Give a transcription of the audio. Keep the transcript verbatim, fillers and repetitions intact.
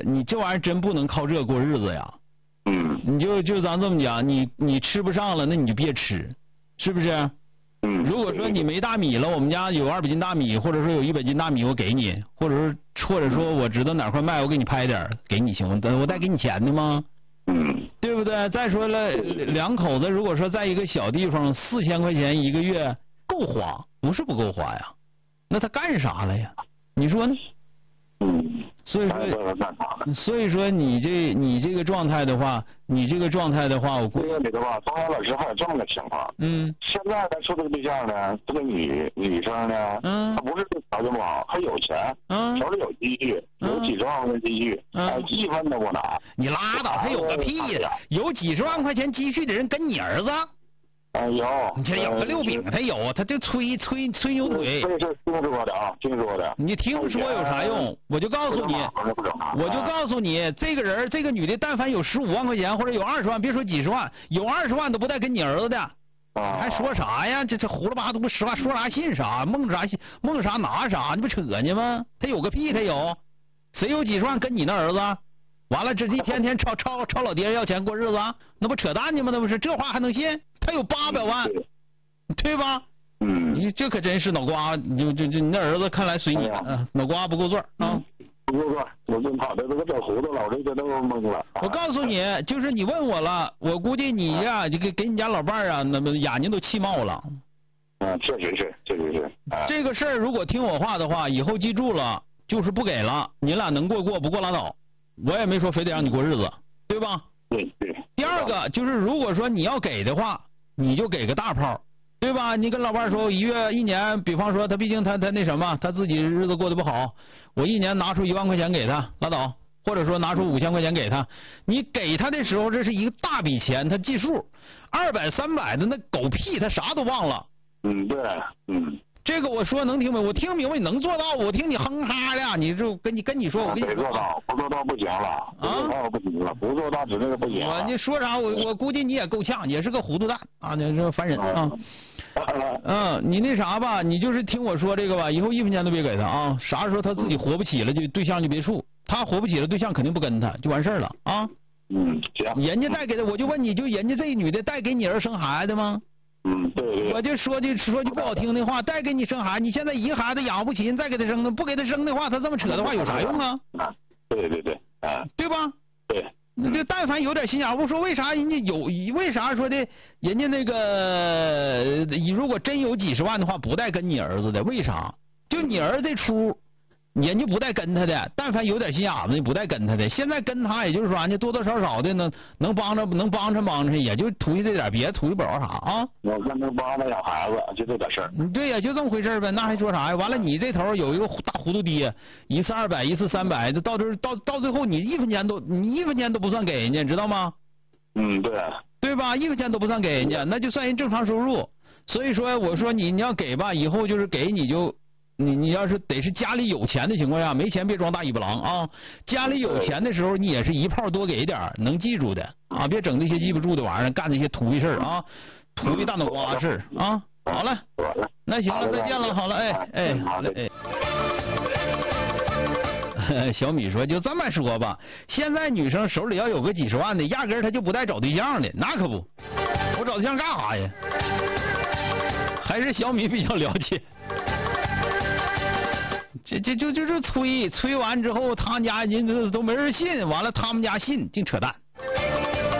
你这玩意儿真不能靠这过日子呀。 嗯。 你就就咱这么讲，你你吃不上了，那你就别吃，是不是？ 嗯。 如果说你没大米了，我们家有二百斤大米，或者说有一百斤大米，我给你，或者说或者说我知道哪块卖，我给你拍点给你行吗？我带给你钱的吗？ 嗯。 对不对？再说了，两口子如果说在一个小地方，四千块钱一个月够花，不是不够花呀？那他干啥了呀？你说呢？ 嗯。 所以说，所以说你这你这个状态的话，你这个状态的话，我估计这个里头吧，东阳老师还有这么个情况。 嗯。 现在咱处这个对象呢，这个女女生呢， 嗯， 她不是条件不好，她有钱， 嗯， 手里有积蓄，有几十万块钱积蓄， 嗯， 一分都不拿。 你拉倒，他有个屁呀！有几十万块钱积蓄的人跟你儿子？ 啊，有。 你这有个六饼，他有，他就吹吹吹牛腿。 这是听说的啊，听说的。 你听说有啥用？我就告诉你，我就告诉你，这个人这个女的，但凡有十五万块钱或者有二十万，别说几十万，有二十万都不带跟你儿子的。还说啥呀？这这胡了八都不实话，说啥信啥，梦啥信梦啥拿啥，你不扯呢吗？他有个屁，他有，谁有几十万跟你那儿子？完了，这一天天抄抄抄老爹要钱过日子，那不扯淡呢吗？那不是这话还能信？他有八百万，对吧？ 嗯， 你这可真是脑瓜，就就就你那儿子看来随你，嗯，脑瓜不够转啊。 不够转，我就跑的都整糊涂了，我这个都懵了。 我告诉你，就是你问我了，我估计你呀，就给给你家老伴儿啊，那么眼睛都气冒了。 嗯，确实是，确实是。 这个事儿如果听我话的话，以后记住了，就是不给了，你俩能过过，不过拉倒。我也没说非得让你过日子，对吧？ 对对。 第二个就是，如果说你要给的话，你就给个大炮，对吧？你跟老伴说，一月一年，比方说他毕竟他他那什么，他自己日子过得不好，我一年拿出一万块钱给他，拉倒，或者说拿出五千块钱给他。你给他的时候，这是一个大笔钱，他记数，二百三百的那狗屁，他啥都忘了。 嗯，对，嗯。 这个我说能听明白，我听明白你能做到，我听你哼哈的，你就跟你跟你说，我跟你说， 得做到，不做到不行了，啊，不行了，不做到指定是不行。 我你说啥，我我估计你也够呛，也是个糊涂蛋啊，你这烦人啊。嗯，你那啥吧，你就是听我说这个吧，以后一分钱都别给他啊，啥时候他自己活不起了，就对象就别处，他活不起了，对象肯定不跟他，就完事儿了啊。 嗯，行。 人家带给他，我就问你，就人家这女的带给你儿生孩子吗？ 嗯，对对。 我就说句说句不好听的话，带给你生孩子，你现在一个孩子养不起，你再给他生，不给他生的话，他这么扯的话有啥用啊？ 啊，对对对，啊， 对吧？ 对。 那就但凡有点心眼，我说为啥人家有，为啥说的，人家那个如果真有几十万的话，不带跟你儿子的，为啥？就你儿子这出。人家不带跟他的，但凡有点心眼子，你不带跟他的。现在跟他，也就是说，人家多多少少的能能帮着，能帮着帮着，也就图这点，别图不着啥啊。 我跟能帮他养孩子，就这点事儿。 对呀，就这么回事呗，那还说啥呀？完了，你这头有一个大糊涂爹，一次二百，一次三百，到这到到最后，你一分钱都你一分钱都不算给人家，知道吗？ 嗯，对。 对吧？一分钱都不算给人家，那就算人正常收入。所以说，我说你你要给吧，以后就是给你就。你你要是得是家里有钱的情况下，没钱别装大尾巴狼啊！家里有钱的时候，你也是一炮多给点，能记住的啊！别整那些记不住的玩意儿，干那些土逼事儿啊，土逼大脑瓜事儿啊！好了，那行了，再见了，好了，哎哎，好嘞，哎。小米说：“就这么说吧，现在女生手里要有个几十万的，压根儿她就不带找对象的，那可不，我找对象干啥呀？还是小米比较了解。”这这就就是催催完之后，他们家人都都没人信，完了他们家信，净扯淡。